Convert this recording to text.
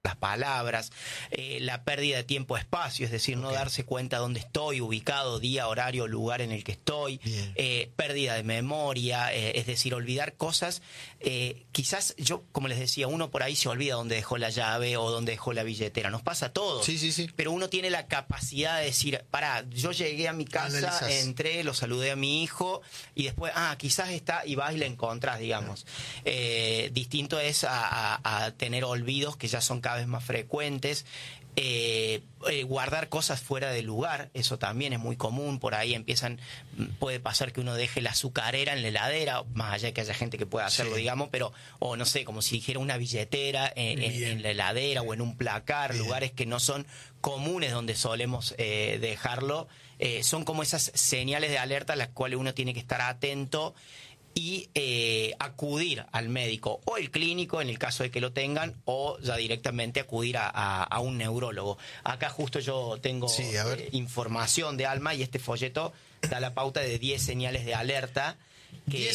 las palabras, la pérdida de tiempo-espacio, es decir, no darse cuenta dónde estoy ubicado, día, horario, lugar en el que estoy, pérdida de memoria, es decir, olvidar cosas. Quizás yo, como les decía, uno por ahí se olvida dónde dejó la llave o dónde dejó la billetera, nos pasa a todos, Sí. pero uno tiene la capacidad de decir, pará, yo llegué a mi casa, entré, lo saludé a mi hijo y después, quizás está, y vas y la encontrás, digamos. Distinto es a tener olvidos que ya son cada vez más frecuentes. Guardar cosas fuera de lugar, eso también es muy común. Por ahí puede pasar que uno deje la azucarera en la heladera, más allá de que haya gente que pueda hacerlo, digamos, pero, o no sé, como si dijera una billetera en la heladera o en un placar, lugares que no son comunes donde solemos dejarlo. Son como esas señales de alerta a las cuales uno tiene que estar atento y acudir al médico o el clínico en el caso de que lo tengan, o ya directamente acudir a un neurólogo. Acá justo yo tengo información de Alma, y este folleto da la pauta de 10 señales de alerta que